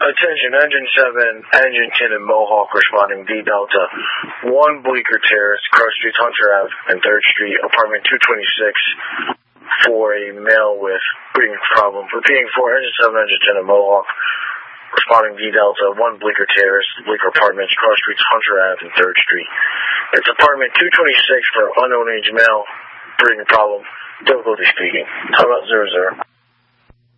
Attention, Engine 7, Engine 10 and Mohawk responding D Delta. 1 Bleecker Terrace, Cross Street, Hunter Ave, and 3rd Street, apartment 226, for a male with breathing problem. Repeating 4, Engine 7, Engine 10 and Mohawk responding D Delta. 1 Bleecker Terrace, Bleecker Apartments, Cross Streets, Hunter Ave, and 3rd Street. It's apartment 226 for unknown age male, breathing problem, difficulty speaking. How about 00?